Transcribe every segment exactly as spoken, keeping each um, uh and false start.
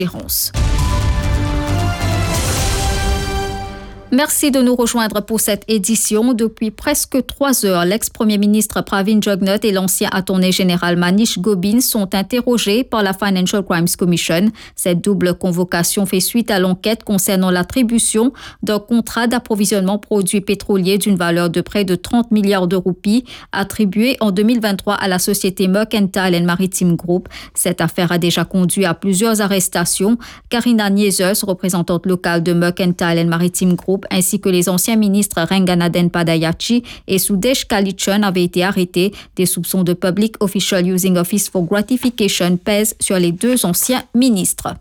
Gérance. Merci de nous rejoindre pour cette édition. Depuis presque trois heures, l'ex-premier ministre Pravin Jugnauth et l'ancien attorney général Manish Gobin sont interrogés par la Financial Crimes Commission. Cette double convocation fait suite à l'enquête concernant l'attribution d'un contrat d'approvisionnement produits pétroliers d'une valeur de près de trente milliards de roupies attribué en deux mille vingt-trois à la société Mercantile and Maritime Group. Cette affaire a déjà conduit à plusieurs arrestations. Karina Nieses, représentante locale de Mercantile and Maritime Group, ainsi que les anciens ministres Renganaden Padayachi et Sudesh Kalichun avaient été arrêtés. Des soupçons de Public Official Using Office for Gratification pèsent sur les deux anciens ministres.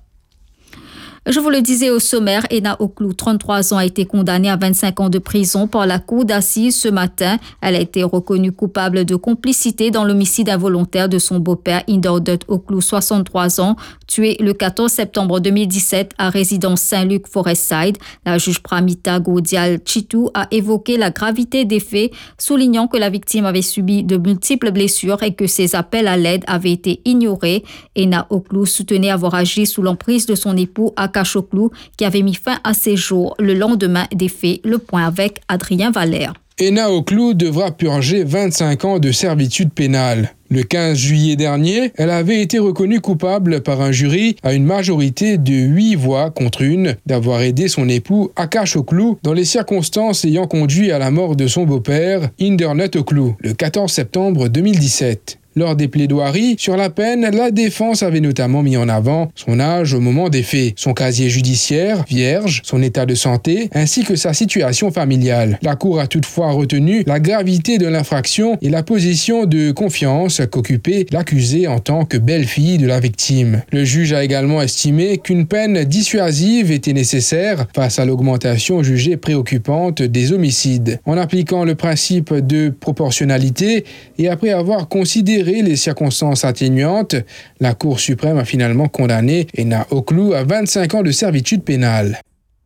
Je vous le disais au sommaire, Ena Oklou, trente-trois ans, a été condamnée à vingt-cinq ans de prison par la cour d'assises ce matin. Elle a été reconnue coupable de complicité dans l'homicide involontaire de son beau-père, Indordut Oklou, soixante-trois ans, tué le quatorze septembre deux mille dix-sept à résidence Saint-Luc Forestside. La juge Pramita Godial Chitou a évoqué la gravité des faits, soulignant que la victime avait subi de multiples blessures et que ses appels à l'aide avaient été ignorés. Ena Oklou soutenait avoir agi sous l'emprise de son époux à Cachoklou, qui avait mis fin à ses jours le lendemain des faits. Le point avec Adrien Valère. Ena Oklou devra purger vingt-cinq ans de servitude pénale. Le quinze juillet dernier, elle avait été reconnue coupable par un jury à une majorité de huit voix contre une d'avoir aidé son époux Akash Oklou dans les circonstances ayant conduit à la mort de son beau-père, Indordut Oklou, le quatorze septembre deux mille dix-sept. Lors des plaidoiries sur la peine, la défense avait notamment mis en avant son âge au moment des faits, son casier judiciaire, vierge, son état de santé, ainsi que sa situation familiale. La Cour a toutefois retenu la gravité de l'infraction et la position de confiance qu'occupait l'accusée en tant que belle-fille de la victime. Le juge a également estimé qu'une peine dissuasive était nécessaire face à l'augmentation jugée préoccupante des homicides. En appliquant le principe de proportionnalité et après avoir considéré les circonstances atténuantes, la Cour suprême a finalement condamné Ena Oklou à vingt-cinq ans de servitude pénale.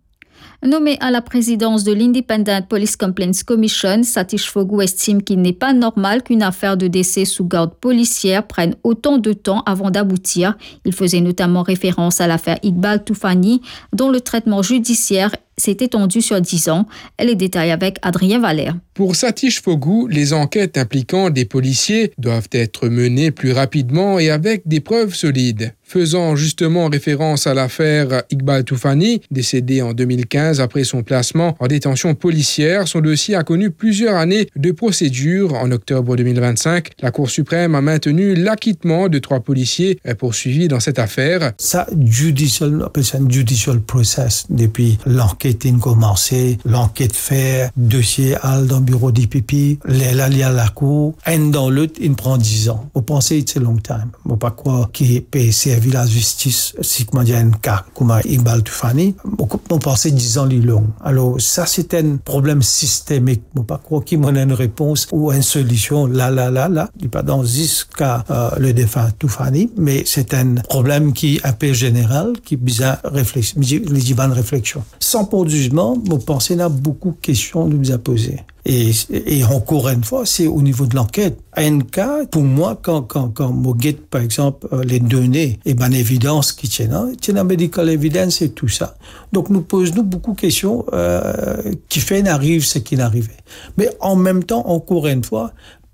Nommé à la présidence de l'Independent Police Complaints Commission, Satish Fogou estime qu'il n'est pas normal qu'une affaire de décès sous garde policière prenne autant de temps avant d'aboutir. Il faisait notamment référence à l'affaire Iqbal Toufani, dont le traitement judiciaire s'est étendu sur dix ans. Les détails avec Adrien Valère. Pour Satish Fogou, les enquêtes impliquant des policiers doivent être menées plus rapidement et avec des preuves solides. Faisant justement référence à l'affaire Iqbal Toufani, décédé en deux mille quinze après son placement en détention policière, son dossier a connu plusieurs années de procédure. En octobre deux mille vingt-cinq, la Cour suprême a maintenu l'acquittement de trois policiers poursuivis dans cette affaire. Ça, judicial, on appelle ça un judicial process. Depuis l'enquête a commencé, l'enquête fait, dossier al dans le bureau d'I P P, l'elle à la Cour, un dans l'autre, il prend dix ans. Vous pensez que c'est long time. Vous pas quoi qui peut servir la justice, si comment dire un cas comme Iqbal Toufani, on pensait dix ans long. Alors ça c'est un problème systémique. Vous pas quoi qui m'en a une réponse ou une solution là là là là. Il pas dans jusqu'à euh, le défunt Toufani, mais c'est un problème qui est un peu général, qui besoin réflexion, les bonnes réflexions. Sans pour jugement, vous pensez là beaucoup de questions nous a posées. Et, et encore une fois, c'est au niveau de l'enquête. Un cas, pour moi, quand, quand, quand on guette, par exemple, les données, et ben, l'évidence qui tient là, tient la medical evidence et tout ça. Donc, nous posons beaucoup de questions, euh, qui fait n'arrive ce qui n'arrivait. Mais en même temps, encore une fois,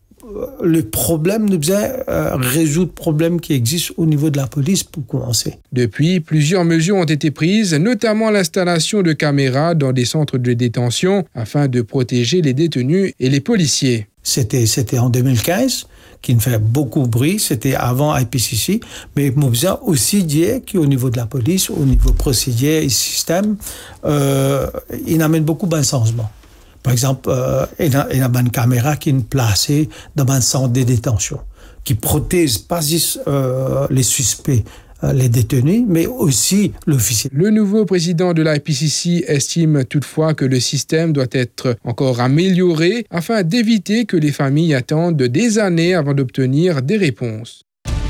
le problème nous faisait euh, résoudre le problème qui existe au niveau de la police pour commencer. Depuis, plusieurs mesures ont été prises, notamment l'installation de caméras dans des centres de détention afin de protéger les détenus et les policiers. C'était, c'était en deux mille quinze, qui nous fait beaucoup de bruit, c'était avant I P C C, mais nous faisons aussi dire qu'au niveau de la police, au niveau procédure et système, euh, il amène beaucoup de changements. Par exemple, euh, il y a une caméra qui est placée dans un centre de détention, qui protège pas juste euh, les suspects, euh, les détenus, mais aussi l'officier. Le nouveau président de l'I P C C estime toutefois que le système doit être encore amélioré afin d'éviter que les familles attendent des années avant d'obtenir des réponses.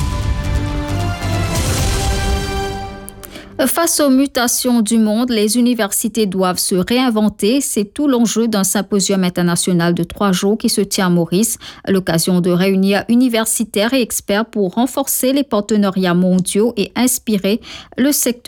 Face aux mutations du monde, les universités doivent se réinventer. C'est tout l'enjeu d'un symposium international de trois jours qui se tient à Maurice. L'occasion de réunir universitaires et experts pour renforcer les partenariats mondiaux et inspirer le secteur